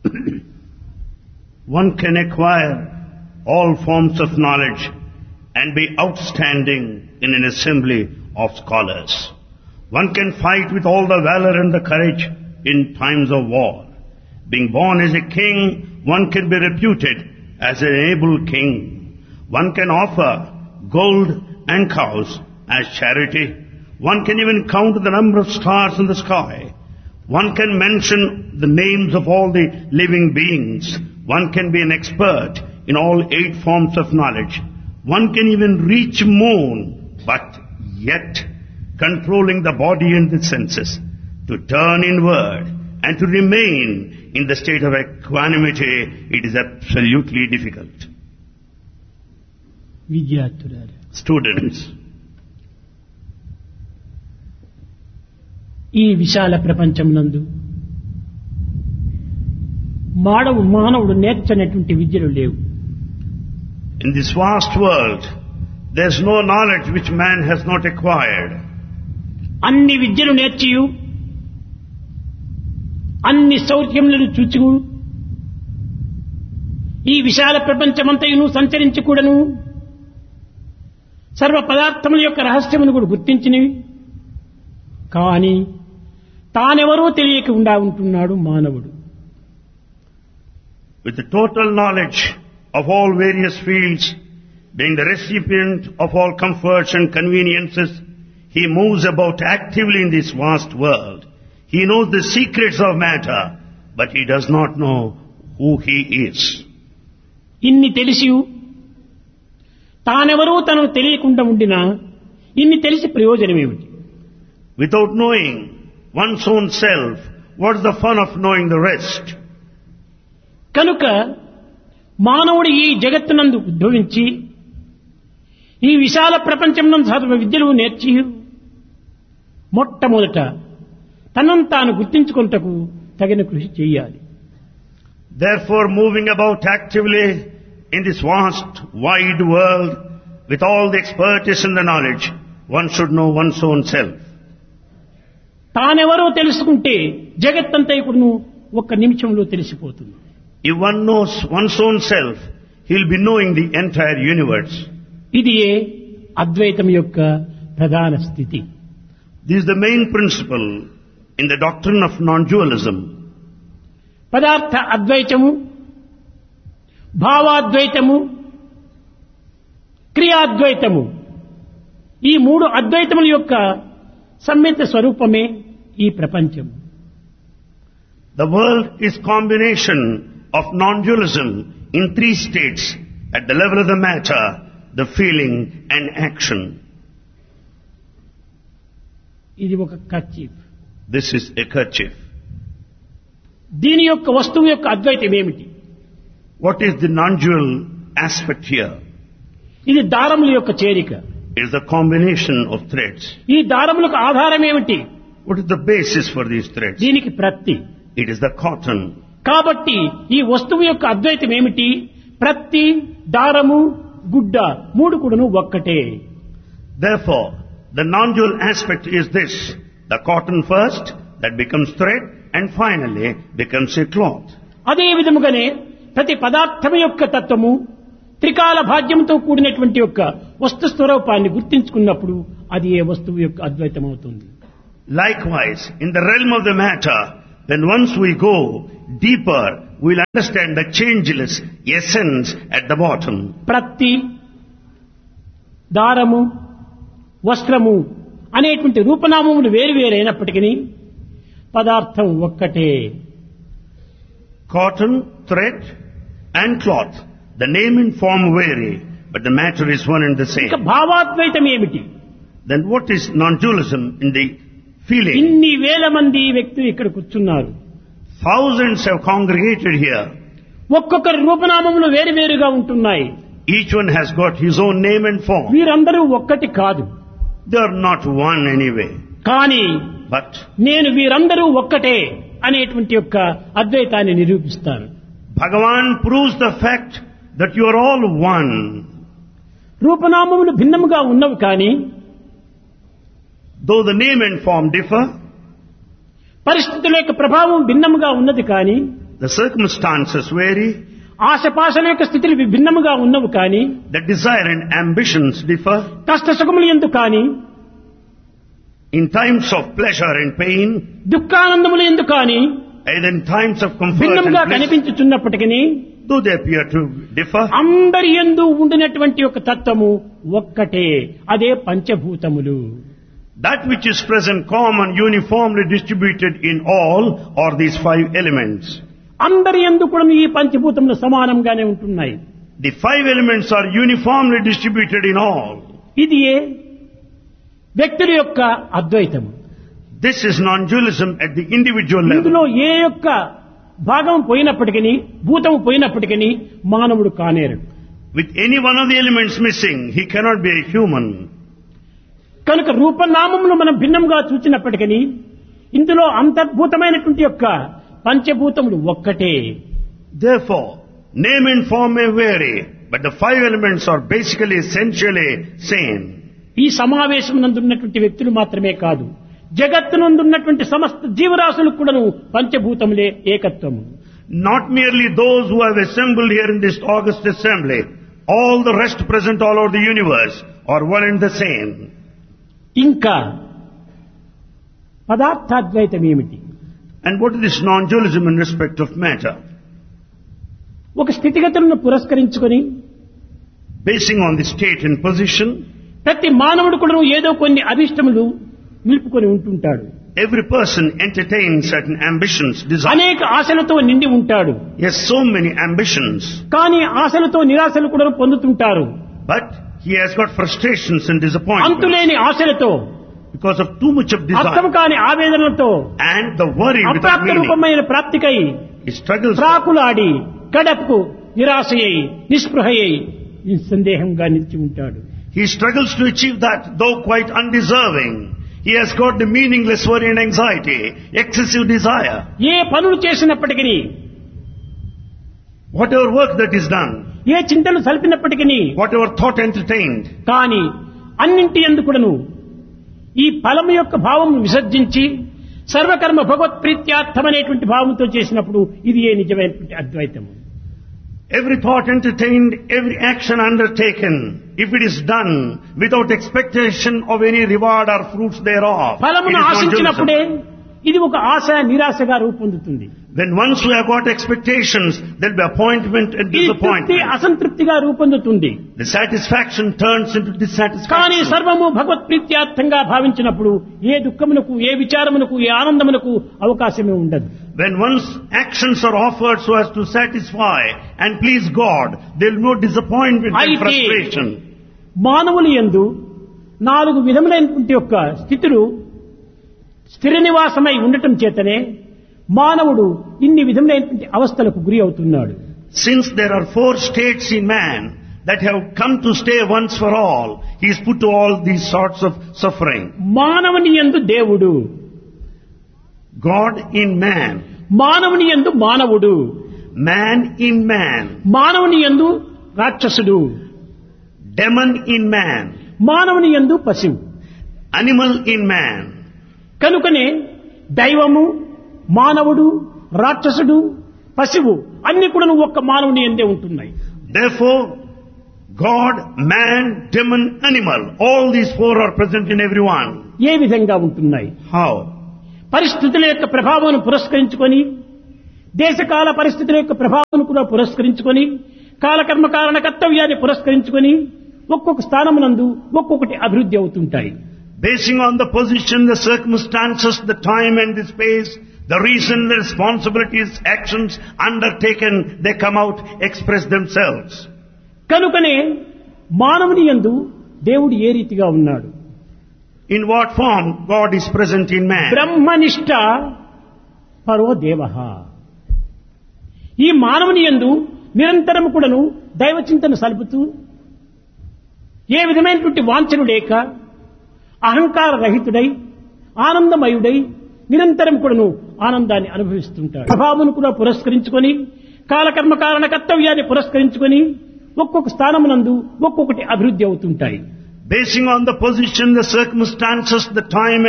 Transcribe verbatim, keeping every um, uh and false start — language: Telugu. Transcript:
One can acquire all forms of knowledge and be outstanding in an assembly of scholars. One can fight with all the valor and the courage in times of war. Being born as a king, one can be reputed as an able king. One can offer gold and cows as charity. One can even count the number of stars in the sky. One can mention the names of all the living beings. One can be an expert in all eight forms of knowledge. One can even reach moon, but yet controlling the body and the senses, to turn inward and to remain in the state of equanimity, it is absolutely difficult. విద్యార్థులారా, Students, ఈ విశాల ప్రపంచం నందు మానవు మానవుడు నేర్చనటువంటి విద్యలు లేవు. in this vast world, there is no knowledge which man has not acquired. అన్ని విద్యలు నేర్చియు అన్ని సౌఖ్యములను చూచు ఈ విశాల ప్రపంచమంతయును సంచరించి కూడాను సర్వ పదార్థముల యొక్క రహస్యమును కూడా గుర్తించినవి. కానీ తానెవరో తెలియకుండా ఉంటున్నాడు మానవుడు. With the total knowledge of all various fields, being the recipient of all comforts and conveniences, he moves about actively in this vast world. He knows the secrets of matter, but he does not know who he is. ఇన్ని తెలిసి తానెవరో తనకు తెలియకుండా ఉండినా ఇన్ని తెలిసి ప్రయోజనమేమిటి? Without knowing one's own self, what's the fun of knowing the rest? కనుక మానవుడు ఈ జగత్తునందు ఉద్భవించి ఈ విశాల ప్రపంచంలో సర్వ విద్యలు నేర్చి మొట్టమొదట తనను తాను గుర్తించుకొనుటకు తగిన కృషి చేయాలి. Therefore, moving about actively in this vast, wide world, with all the expertise and the knowledge, one should know one's own self. తానెవరో తెలుసుకుంటే జగత్తంతా ఇప్పుడు ఒక్క నిమిషంలో తెలిసిపోతుంది. If one knows one's own self, he will be knowing the entire universe. ఇది అద్వైతం యొక్క ప్రధాన స్థితి. This is the main principle in the doctrine of non-dualism. పదార్థ అద్వైతము, భావాద్వైతము, క్రియాద్వైతము, ఈ మూడు అద్వైతముల యొక్క సమ్మిళిత స్వరూపమే ఈ ప్రపంచం. The world is combination of non-dualism in three states, at the level of the matter, the feeling and action. ఇది ఒక kerchief. This is a kerchief. దీని యొక్క వస్తువు యొక్క అద్వైతం ఏమిటి? What is the non-dual aspect here? ఇది దారముల యొక్క చేరిక. It is the combination of threads. ఈ దారములకు ఆధారం ఏమిటి? What is the basis for these threads? దీనికి ప్రత్తి. It is the cotton. కాబట్టి ఈ వస్తువు యొక్క అద్వైతం ఏమిటి? ప్రత్తి, దారము, గుడ్డ మూడు కూడాను ఒక్కటే. Therefore, the non-dual aspect is this: the cotton first, that becomes thread, and finally becomes a cloth. అదే విధముగానే ప్రతి పదార్థం యొక్క తత్వము త్రికాల భాగ్యంతో కూడినటువంటి యొక్క వస్తు స్వరూపాన్ని గుర్తించుకున్నప్పుడు అది ఏ వస్తువు యొక్క అద్వైతం అవుతుంది. Likewise, in the realm of the matter, when once we go deeper, we will understand the changeless essence at the bottom. ప్రత్తి, దారము, వస్త్రము అనేటువంటి రూపనామములు వేరువేరైనప్పటికీ పదార్థం ఒక్కటే. Cotton, thread, and cloth. The name and form vary, but the matter is one and the same. ఇక భావాద్వైతం ఏమిటి? Then what is non-dualism in the feeling? ఇన్ని వేల మంది వ్యక్తులు ఇక్కడ కూర్చున్నారు. Thousands have congregated here. ఒక్కొక్కరి రూపనామములు వేరువేరుగా ఉంటున్నాయి. Each one has got his own name and form. వీరందరూ ఒక్కటి కాదు. They are not one anyway. కానీ But నేను వీరందరూ ఒక్కటే అనేటువంటి యొక్క అద్వైతాన్ని నిరూపిస్తాను. Bhagavan proves the fact that you are all one. రూపనామములు భిన్నముగా ఉన్నవి కానీ Though the name and form differ, పరిస్థితుల యొక్క ప్రభావం భిన్నముగా ఉన్నది కానీ The circumstances vary. ఆశపాశల యొక్క స్థితులు విభిన్నముగా ఉన్నవి కానీ The desire and ambitions differ. కష్ట సుఖములు ఎందు కానీ In times of pleasure and pain, దుఃఖానందములు ఎందు కానీ and in times of comfort భిన్నముగా and bliss, కనిపించుచున్నప్పటికీ though they appear to differ, అందరి యందు ఉండినటువంటి ఒక తత్వము ఒక్కటే, అదే పంచభూతములు. that which is present common, uniformly distributed in all, are these five elements. అందరి యందు కూడా ఈ పంచభూతములు సమానంగానే ఉంటున్నాయి. The five elements are uniformly distributed in all. ఇది ఏ వ్యక్తుల యొక్క అద్వైతము. This is non-dualism at the individual level. ఇందులో ఏ యొక్క భాగం పోయినప్పటికీ, భూతము పోయినప్పటికీ మానవుడు కానేరు. With any one of the elements missing, he cannot be a human. కనుక రూపనామములు మనం భిన్నంగా చూచినప్పటికీ ఇందులో అంతర్భూతమైనటువంటి యొక్క పంచభూతములు ఒక్కటే. Therefore, name and form may vary, but the five elements are basically, essentially same. ఈ సమావేశం నందున్నటువంటి వ్యక్తులు మాత్రమే కాదు, జగత్తునందున్నటువంటి సమస్త జీవరాశులకు కూడాను పంచభూతములే ఏకత్వము. Not merely those who have assembled here in this august assembly, all the rest present all over the universe are one and the same. ఇంకా పదార్థాద్వైతం ఏమిటి? And what is this non-dualism in respect of matter? ఒక స్థితిగతులను పురస్కరించుకొని Basing on the state and position, ప్రతి మానవుడు కూడా ఏదో కొన్ని అభిష్టములు నిలుపుకొని ఉంటుంటాడు. every person entertains certain ambitions, desires. అనేక ఆశలతో నిండి ఉంటాడు. Yes, so many ambitions. కానీ ఆశలతో నిరాశలు కూడా పొందుతుంటారు. But he has got frustrations and disappointments అంతులేని ఆశలతో, because of too much of అర్థం desire కాని ఆవేదనలతో, and the worry without అప్రాప్త meaning. రూపమైన ప్రాప్తికై He struggles. ప్రాకులాడి కడపకు నిరాశయ్యి నిస్పృహయ్యి నిస్సందేహంగా నిలిచి ఉంటాడు. He struggles to achieve that, though quite undeserving. He has got the meaningless worry and anxiety, excessive desire. ఏ పనులు చేసినప్పటికీ, Whatever work that is done, ఏ చింతలు సల్పినప్పటికీ, whatever thought entertained, కానీ అన్నింటి ఎందుకుడను ఈ ఫలము యొక్క భావం విసర్జించి సర్వకర్మ భగవత్ప్రీత్యార్థమనేటువంటి భావంతో చేసినప్పుడు ఇది ఏ నిజమైనటువంటి అద్వైతము. every thought entertained, every action undertaken, if it is done without expectation of any reward or fruits thereof, it ఫలమును is ఆశించినప్పుడే non-dualism. ఇది ఒక ఆశ నిరాశగా రూపొందుతుంది. When once we have got expectations, there will be appointment and ఈ తృప్తి disappointment. అసంతృప్తిగా రూపొందుతుంది. The satisfaction turns into కానీ dissatisfaction. సర్వము భగవత్ప్రీత్యార్థంగా భావించినప్పుడు ఏ దుఃఖమునకు, ఏ విచారమునకు, ఏ ఆనందమునకు అవకాశమే ఉండదు. When one's actions are offered so as to satisfy and please God, there will be no disappointment and అయితే frustration. మానవులు యందు నాలుగు విధములైనటువంటి యొక్క స్థితులు స్థిర నివాసమై ఉండటం చేతనే మానవుడు ఇన్ని విధములైనటువంటి అవస్థలకు గురి అవుతున్నాడు. Since there are four states in man that have come to stay once for all, he is put to all these sorts of suffering. మానవుని యందు దేవుడు, God in man, మానవుని యందు మానవుడు, man in man, మానవుని యందు రాక్షసుడు, demon in man, మానవుని యందు పశువు. animal in man. కనుకనే దైవము, మానవుడు, రాక్షసుడు, పశువు అన్ని కూడా ఒక్క మానవుని యందే ఉంటున్నాయి. Therefore, God, man, demon, animal, all these four are present in everyone. ఏ విధంగా ఉంటున్నాయి? How? పరిస్థితుల యొక్క ప్రభావం పురస్కరించుకొని, దేశకాల పరిస్థితుల యొక్క ప్రభావం కూడా పురస్కరించుకొని, కాలకర్మ కారణ కర్తవ్యాన్ని పురస్కరించుకొని ఒక్కొక్క స్థానమునందు ఒక్కొక్కటి అభివృద్ధి అవుతుంటాయి. Basing on the position, the circumstances, the time and the space, the reason, the responsibilities, actions undertaken, they come out, express themselves. కనుకనే మానవుని యందు దేవుడు ఏ రీతిగా ఉన్నాడు? In what form God is present in man? బ్రహ్మనిష్ట పరో దేవః. ఈ మానవుని యందు నిరంతరం కూడాను దైవ చింతన సలుపుతూ ఏ విధమైనటువంటి వాంఛను లేక అహంకార రహితుడై ఆనందమయుడై నిరంతరం కూడాను ఆనందాన్ని అనుభవిస్తుంటాడు. ప్రభావమును కూడా పురస్కరించుకొని, కాలకర్మ కారణ కర్తవ్యాన్ని పురస్కరించుకొని ఒక్కొక్క స్థానమునందు ఒక్కొక్కటి అభివృద్ధి అవుతుంటాయి. Basing on the position, the circumstances, the time